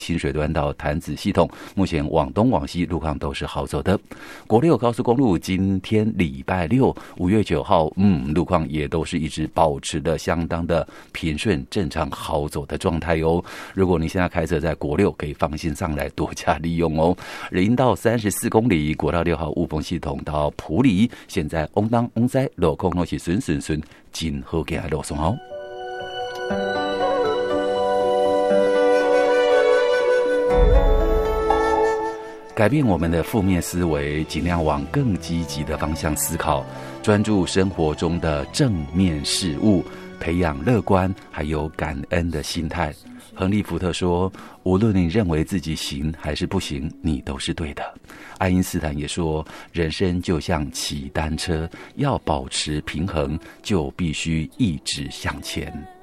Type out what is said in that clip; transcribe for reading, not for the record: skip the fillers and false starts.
清水端到潭子系统，目前往东往西路况都是好走的。国六高速公路今天礼拜六5月9号，路况也都是一直保持的相当的平顺、正常、好走的状态哦。如果你现在开车在国六，可以放心上来多加利用哦。0到34公里，国道6号雾峰系统到埔里，现在翁当翁塞路况都是顺，真好行的路线哦。改变我们的负面思维，尽量往更积极的方向思考，专注生活中的正面事物，培养乐观还有感恩的心态。亨利·福特说，无论你认为自己行还是不行，你都是对的。爱因斯坦也说，人生就像骑单车，要保持平衡，就必须一直向前。